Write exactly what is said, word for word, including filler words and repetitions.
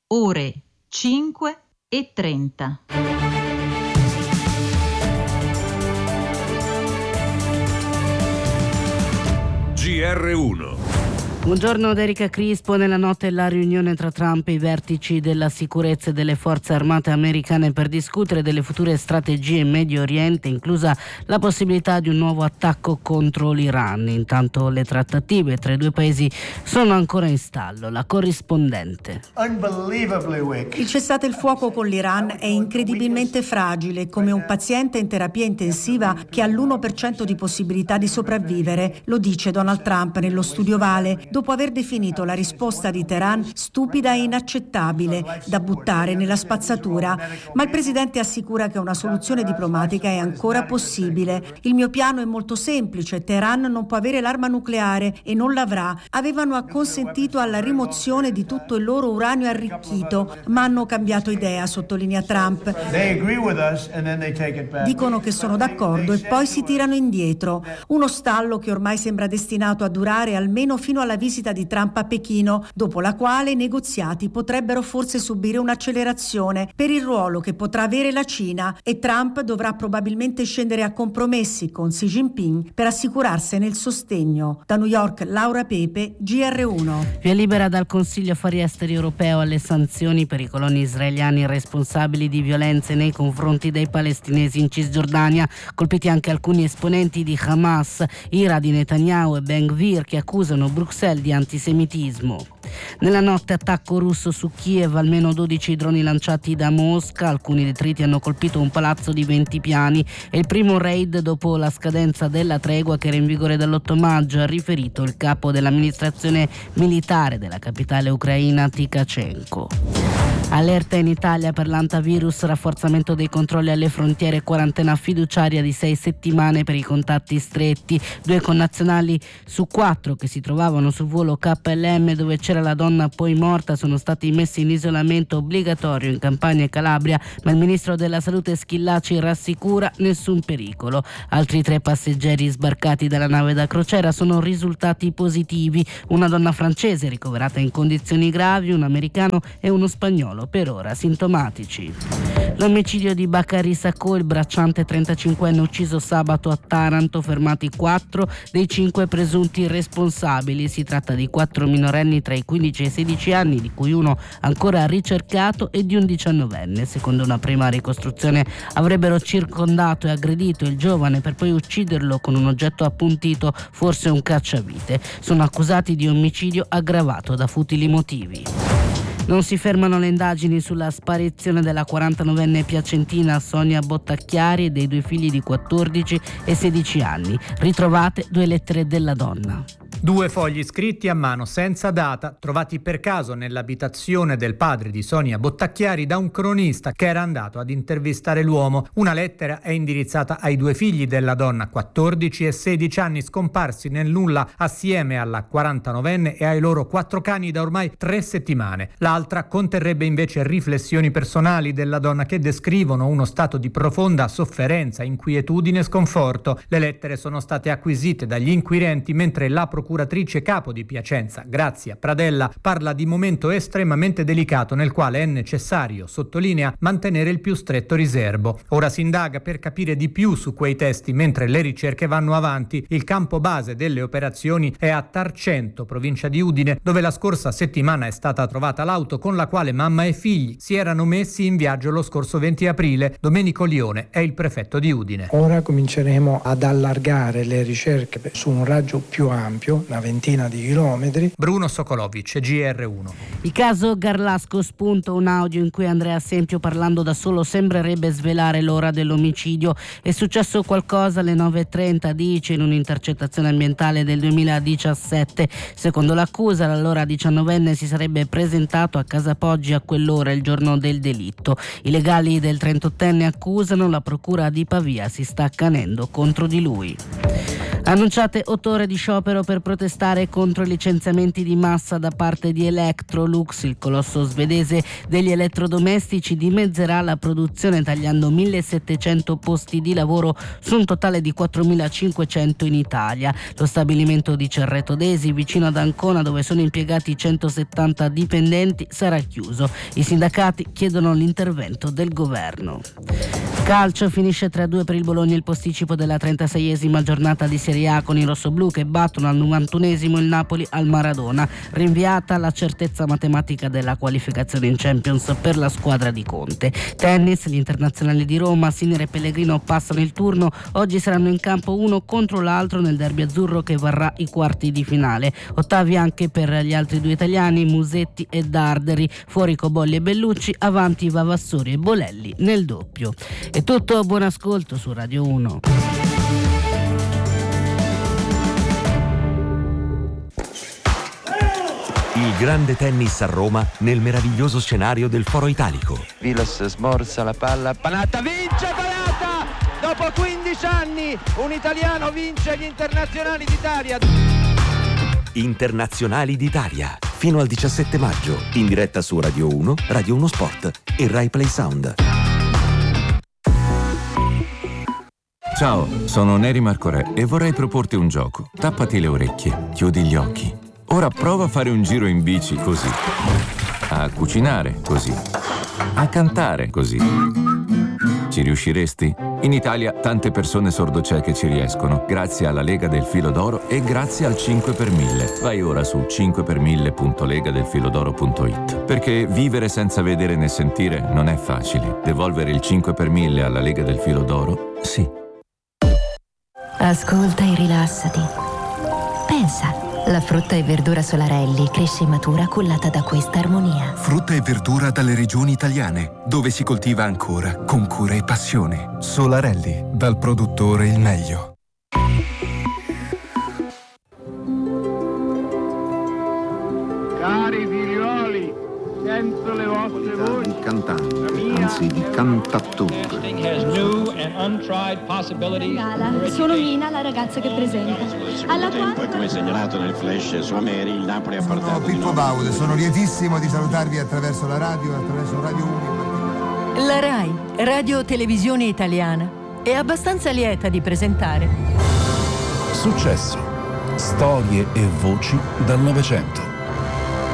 ore cinque e trenta. G R uno. Buongiorno da Erika Crispo. Nella notte la riunione tra Trump e i vertici della sicurezza e delle forze armate americane per discutere delle future strategie in Medio Oriente, inclusa la possibilità di un nuovo attacco contro l'Iran. Intanto le trattative tra i due paesi sono ancora in stallo. La corrispondente. Il cessate il fuoco con l'Iran è incredibilmente fragile, come un paziente in terapia intensiva che ha l'uno per cento di possibilità di sopravvivere, lo dice Donald Trump nello studio Vale, dopo aver definito la risposta di Teheran stupida e inaccettabile, da buttare nella spazzatura. Ma il presidente assicura che una soluzione diplomatica è ancora possibile. Il mio piano è molto semplice: Teheran non può avere l'arma nucleare e non l'avrà. Avevano acconsentito alla rimozione di tutto il loro uranio arricchito, ma hanno cambiato idea, sottolinea Trump. Dicono che sono d'accordo e poi si tirano indietro. Uno stallo che ormai sembra destinato a durare almeno fino alla visita di Trump a Pechino, dopo la quale i negoziati potrebbero forse subire un'accelerazione per il ruolo che potrà avere la Cina, e Trump dovrà probabilmente scendere a compromessi con Xi Jinping per assicurarsene il sostegno. Da New York, Laura Pepe, G R uno. Via libera dal Consiglio Affari Esteri europeo alle sanzioni per i coloni israeliani responsabili di violenze nei confronti dei palestinesi in Cisgiordania, colpiti anche alcuni esponenti di Hamas, ira di Netanyahu e Ben Gvir, che accusano Bruxelles di antisemitismo. Nella notte attacco russo su Kiev, almeno dodici droni lanciati da Mosca, alcuni detriti hanno colpito un palazzo di venti piani. È il primo raid dopo la scadenza della tregua che era in vigore dall'otto maggio, ha riferito il capo dell'amministrazione militare della capitale ucraina Tkachenko. Allerta in Italia per l'antivirus, rafforzamento dei controlli alle frontiere, quarantena fiduciaria di sei settimane per i contatti stretti. Due connazionali su quattro che si trovavano sul volo K L M dove c'era la donna poi morta sono stati messi in isolamento obbligatorio in Campania e Calabria, ma il ministro della Salute Schillaci rassicura nessun pericolo. Altri tre passeggeri sbarcati dalla nave da crociera sono risultati positivi: una donna francese ricoverata in condizioni gravi, un americano e uno spagnolo per ora sintomatici. L'omicidio di Bacari Sacco, il bracciante trentacinquenne ucciso sabato a Taranto, fermati quattro dei cinque presunti responsabili. Si tratta di quattro minorenni tra i quindici e i sedici anni, di cui uno ancora ricercato, e di un diciannovenne. Secondo una prima ricostruzione avrebbero circondato e aggredito il giovane per poi ucciderlo con un oggetto appuntito, forse un cacciavite. Sono accusati di omicidio aggravato da futili motivi. Non si fermano le indagini sulla sparizione della quarantanovenne piacentina Sonia Bottacchiari e dei due figli di quattordici e sedici anni. Ritrovate due lettere della donna. Due fogli scritti a mano senza data, trovati per caso nell'abitazione del padre di Sonia Bottacchiari da un cronista che era andato ad intervistare l'uomo. Una lettera è indirizzata ai due figli della donna, quattordici e sedici anni, scomparsi nel nulla assieme alla quarantanovenne e ai loro quattro cani da ormai tre settimane. L'altra conterrebbe invece riflessioni personali della donna che descrivono uno stato di profonda sofferenza, inquietudine e sconforto. Le lettere sono state acquisite dagli inquirenti mentre la procuratrice capo di Piacenza, Grazia Pradella, parla di momento estremamente delicato nel quale è necessario, sottolinea, mantenere il più stretto riserbo. Ora si indaga per capire di più su quei testi mentre le ricerche vanno avanti. Il campo base delle operazioni è a Tarcento, provincia di Udine, dove la scorsa settimana è stata trovata l'auto con la quale mamma e figli si erano messi in viaggio lo scorso venti aprile. Domenico Lione è il prefetto di Udine. Ora cominceremo ad allargare le ricerche su un raggio più ampio, una ventina di chilometri. Bruno Sokolovic, G R uno. Il caso Garlasco, spunto un audio in cui Andrea Sempio, parlando da solo, sembrerebbe svelare l'ora dell'omicidio. È successo qualcosa alle nove e trenta, dice, in un'intercettazione ambientale del duemiladiciassette. Secondo l'accusa, l'allora diciannovenne si sarebbe presentato a Casa Poggi a quell'ora il giorno del delitto. I legali del trentottenne accusano, la procura di Pavia si sta accanendo contro di lui. Annunciate otto ore di sciopero per protestare contro i licenziamenti di massa da parte di Electrolux. Il colosso svedese degli elettrodomestici dimezzerà la produzione tagliando millesettecento posti di lavoro su un totale di quattromilacinquecento in Italia. Lo stabilimento di Cerreto d'Esi, vicino ad Ancona, dove sono impiegati centosettanta dipendenti, sarà chiuso. I sindacati chiedono l'intervento del governo. Calcio, finisce tre a due per il Bologna il posticipo della trentaseiesima giornata di Serie A con i rossoblù che battono al novantunesimo il Napoli al Maradona. Rinviata la certezza matematica della qualificazione in Champions per la squadra di Conte. Tennis, gli internazionali di Roma, Sinner e Pellegrino passano il turno. Oggi saranno in campo uno contro l'altro nel derby azzurro che varrà i quarti di finale. Ottavi anche per gli altri due italiani, Musetti e Darderi. Fuori Cobolli e Bellucci, avanti Vavassori e Bolelli nel doppio. È tutto, buon ascolto su Radio uno. Il grande tennis a Roma nel meraviglioso scenario del Foro Italico. Vilas smorza la palla, Panatta vince Panatta! Dopo quindici anni un italiano vince gli internazionali d'Italia. Internazionali d'Italia, fino al diciassette maggio, in diretta su Radio uno, Radio uno Sport e Rai Play Sound. Ciao, sono Neri Marcorè e vorrei proporti un gioco. Tappati le orecchie, chiudi gli occhi. Ora prova a fare un giro in bici così, a cucinare così, a cantare così. Ci riusciresti? In Italia tante persone sordocieche ci riescono, grazie alla Lega del Filo d'Oro e grazie al cinque per mille. Vai ora su cinque per mille punto legadelfilodoro punto it, perché vivere senza vedere né sentire non è facile. Devolvere il cinque per mille alla Lega del Filo d'Oro, sì. Ascolta e rilassati. Pensa. La frutta e verdura Solarelli cresce e matura cullata da questa armonia. Frutta e verdura dalle regioni italiane, dove si coltiva ancora con cura e passione. Solarelli, dal produttore il meglio. Cari figlioli, sento le vostre voci. Di cantante, anzi di cantattore. Sono Mina, la ragazza che presenta. Alla quale, come segnalato nel flash su Ameri, il Napoli ha portato. Sono Pippo Baudo, sono lietissimo di salutarvi attraverso la radio, attraverso Radio uno. La Rai, Radio Televisione Italiana, è abbastanza lieta di presentare Successo, storie e voci dal Novecento.